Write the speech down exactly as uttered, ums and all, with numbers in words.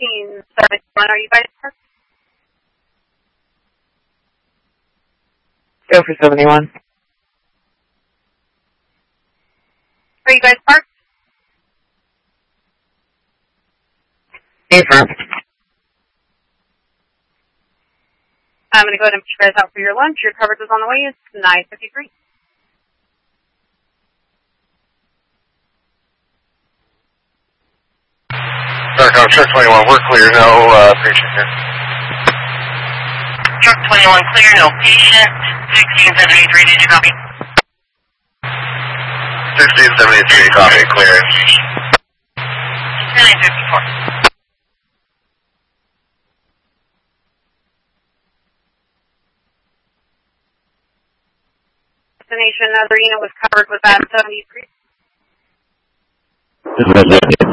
thirteen seventy-one, are you guys parked? Go for seventy-one. Are you guys parked? Affirm. I'm going to go ahead and put you guys out for your lunch. Your coverage is on the way. It's nine fifty-three. Starcom, truck twenty-one, we're clear, no uh, patient here. Truck twenty-one, clear, no patient. sixteen seventy-three, did you copy? sixteen seventy-three, copy, clear. nine fifty-four. Destination, another unit was covered with that seventy-three. This is